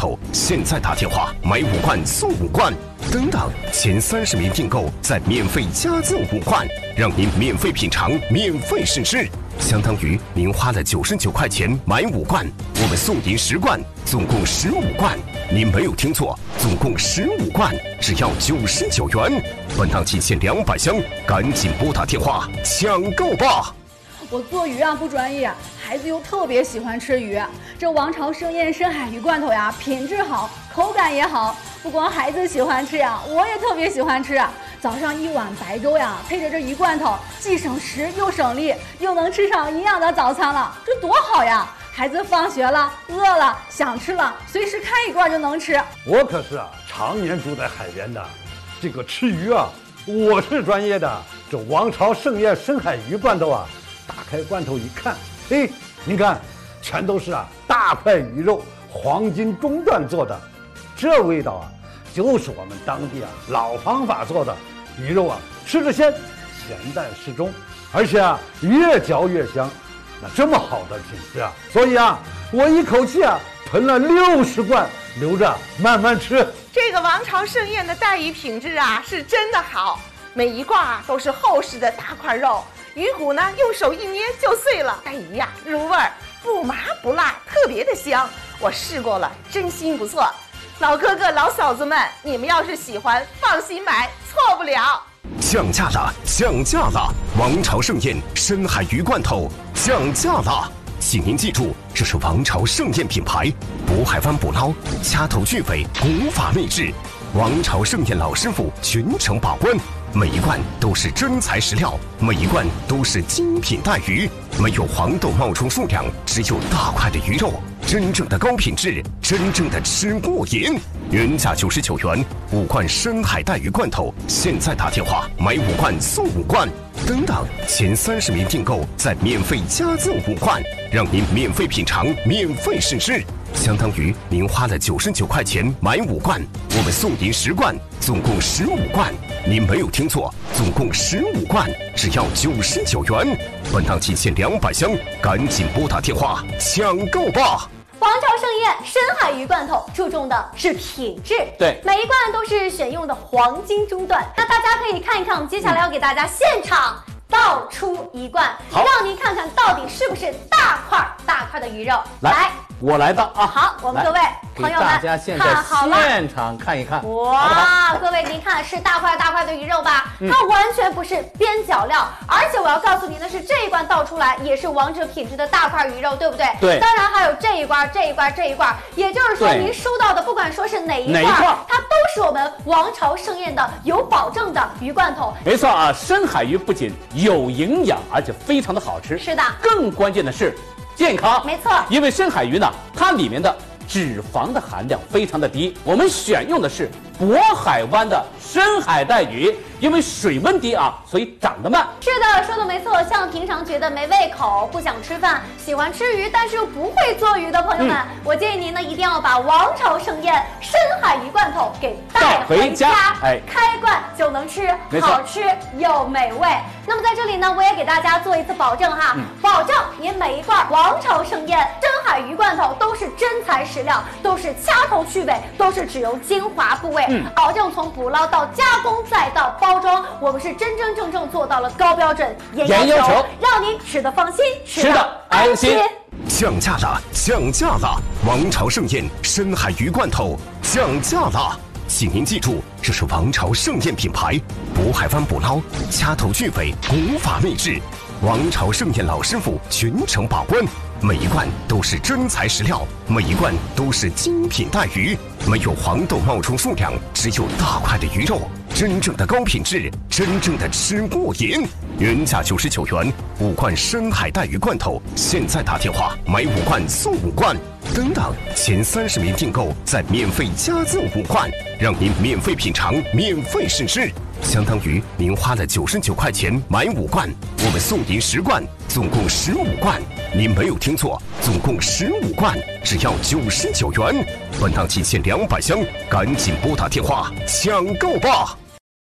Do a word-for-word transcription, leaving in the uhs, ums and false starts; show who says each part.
Speaker 1: 头，现在打电话买五罐送五罐，等等，前三十名订购再免费加赠五罐，让您免费品尝，免费试吃。相当于您花了九十九块钱买五罐，我们送您十罐，总共十五罐。您没有听错，总共十五罐，只要九十九元。本档期限两百箱，赶紧拨打电话抢购吧！
Speaker 2: 我做鱼啊不专业，孩子又特别喜欢吃鱼。这王朝盛宴深海鱼罐头呀，品质好，口感也好。不光孩子喜欢吃呀，我也特别喜欢吃。早上一碗白粥呀，配着这鱼罐头，既省时又省力，又能吃上营养的早餐了，这多好呀！孩子放学了，饿了，想吃了，随时开一罐就能吃。
Speaker 3: 我可是啊，常年住在海边的，这个吃鱼啊，我是专业的。这王朝盛宴深海鱼罐头啊，打开罐头一看，嘿，您看，全都是啊大块鱼肉，黄金中段做的，这味道啊，就是我们当地啊老方法做的。鱼肉啊，吃着鲜，咸淡适中，而且啊越嚼越香。那这么好的品质啊，所以啊，我一口气啊囤了六十罐，留着慢慢吃。
Speaker 4: 这个王朝盛宴的带鱼品质啊，是真的好，每一罐啊都是厚实的大块肉，鱼骨呢用手一捏就碎了，带鱼呀、啊、入味儿，不麻不辣，特别的香。我试过了，真心不错。老哥哥老嫂子们，你们要是喜欢，放心买，错不了。
Speaker 1: 降价了，降价了！王朝盛宴深海鱼罐头降价了，请您记住，这是王朝盛宴品牌，渤海湾捕捞，掐头去尾，古法秘制。王朝盛宴老师傅全程把关，每一罐都是真材实料，每一罐都是精品带鱼，没有黄豆冒充数量，只有大块的鱼肉，真正的高品质，真正的吃过瘾。原价九十九元，五罐深海带鱼罐头，现在打电话买五罐送五罐，等等，前三十名订购再免费加赠五罐，让您免费品尝，免费试吃。相当于您花了九十九块钱买五罐，我们送您十罐，总共十五罐。您没有听错，总共十五罐，只要九十九元。本档期限两百箱，赶紧拨打电话抢购吧！
Speaker 5: 王朝盛宴深海鱼罐头注重的是品质，
Speaker 6: 对，
Speaker 5: 每一罐都是选用的黄金中段。那大家可以看一看，我们接下来要给大家现场倒出一罐，让您看看到底是不是大块大块的鱼肉。
Speaker 6: 来，
Speaker 5: 来
Speaker 6: 我来的啊！
Speaker 5: 好，我们各位朋友们，
Speaker 6: 大家现在现场看一看。
Speaker 5: 哇，各位您看是大块大块的鱼肉吧？嗯、它完全不是边角料，而且我要告诉您的是，这一罐倒出来也是王者品质的大块鱼肉，对不对？
Speaker 6: 对。
Speaker 5: 当然还有这一罐、这一罐、这一罐，也就是说您收到的不管说是哪一罐，它都是我们王朝盛宴的有保证的鱼罐头。
Speaker 6: 没错啊，深海鱼不仅有营养，而且非常的好吃。
Speaker 5: 是的。
Speaker 6: 更关键的是健康。
Speaker 5: 没错。
Speaker 6: 因为深海鱼呢，它里面的脂肪的含量非常的低，我们选用的是渤海湾的深海带鱼，因为水温低啊，所以长得慢。
Speaker 5: 是的，说的没错。像平常觉得没胃口、不想吃饭、喜欢吃鱼但是又不会做鱼的朋友们，嗯、我建议您呢一定要把王朝盛宴深海鱼罐头给带回家，
Speaker 6: 哎，
Speaker 5: 开罐就能吃，好吃又美味。那么在这里呢，我也给大家做一次保证哈，嗯、保证您每一罐王朝盛宴深海鱼罐头都是真材实料，都是掐头去尾，都是只由精华部位，嗯、保证从捕捞到加工再到包装，我们是真真正正做到了高标准、严要求，让您吃得放心，吃得安心。
Speaker 1: 降价了，降价了！王朝盛宴深海鱼罐头降价了，请您记住，这是王朝盛宴品牌，渤海湾捕捞，掐头去尾，古法秘制。王朝盛宴老师傅全程把关，每一罐都是真材实料，每一罐都是精品带鱼，没有黄豆冒充数量，只有大块的鱼肉，真正的高品质，真正的吃过瘾。原价九十九元，五罐深海带鱼罐头，现在打电话买五罐送五罐，等等，前三十名订购再免费加赠五罐，让您免费品尝，免费试吃。相当于您花了九十九块钱买五罐，我们送您十罐，总共十五罐。您没有听错，总共十五罐，只要九十九元。本档期限两百箱，赶紧拨打电话抢购吧！